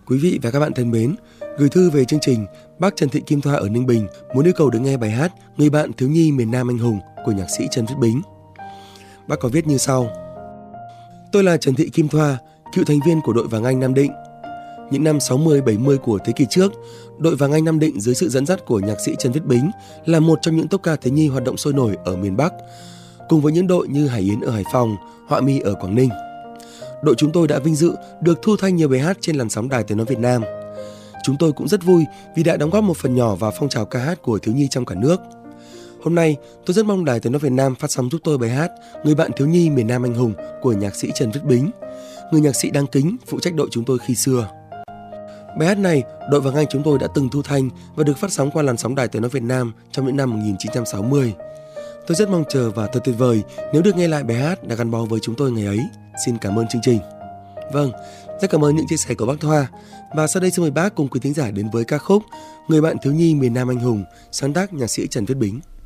Quý vị và các bạn thân mến, gửi thư về chương trình, bác Trần Thị Kim Thoa ở Ninh Bình muốn yêu cầu được nghe bài hát Người bạn thiếu nhi miền Nam anh hùng của nhạc sĩ Trần Viết Bính. Bác có viết như sau: Tôi là Trần Thị Kim Thoa, cựu thành viên của đội Vàng Anh Nam Định. Những năm 60-70 của thế kỷ trước, đội Vàng Anh Nam Định dưới sự dẫn dắt của nhạc sĩ Trần Viết Bính là một trong những tốp ca thiếu nhi hoạt động sôi nổi ở miền Bắc, cùng với những đội như Hải Yến ở Hải Phòng, Họa Mi ở Quảng Ninh. Đội chúng tôi đã vinh dự được thu thanh nhiều bài hát trên làn sóng Đài Tiếng nói Việt Nam. Chúng tôi cũng rất vui vì đã đóng góp một phần nhỏ vào phong trào ca hát của thiếu nhi trong cả nước. Hôm nay, tôi rất mong Đài Tiếng nói Việt Nam phát sóng giúp tôi bài hát Người bạn thiếu nhi miền Nam anh hùng của nhạc sĩ Trần Viết Bính, người nhạc sĩ đáng kính phụ trách đội chúng tôi khi xưa. Bài hát này, đội Vàng Anh chúng tôi đã từng thu thanh và được phát sóng qua làn sóng Đài Tiếng nói Việt Nam trong những năm 1960. Tôi rất mong chờ và thật tuyệt vời nếu được nghe lại bài hát đã gắn bó với chúng tôi ngày ấy. Xin cảm ơn chương trình. Vâng, rất cảm ơn những chia sẻ của bác Thoa. Và sau đây xin mời bác cùng quý thính giả đến với ca khúc Người bạn thiếu nhi miền Nam anh hùng, sáng tác nhạc sĩ Trần Viết Bính.